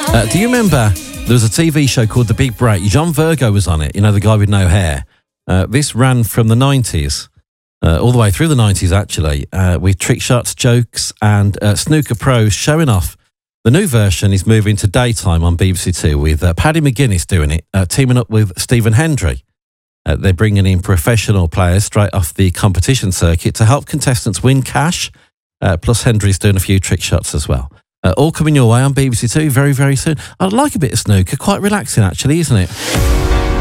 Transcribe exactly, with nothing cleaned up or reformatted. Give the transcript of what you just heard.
Uh, do you remember there was a T V show called The Big Break? John Virgo was on it, you know, the guy with no hair. Uh, this ran from the nineties, uh, all the way through the nineties, actually, uh, with trick shots, jokes, and uh, snooker pros showing off. The new version is moving to daytime on B B C Two with uh, Paddy McGuinness doing it, uh, teaming up with Stephen Hendry. Uh, they're bringing in professional players straight off the competition circuit to help contestants win cash, uh, plus Hendry's doing a few trick shots as well. Uh, all coming your way on B B C Two very, very soon. I like a bit of snooker, quite relaxing actually, isn't it?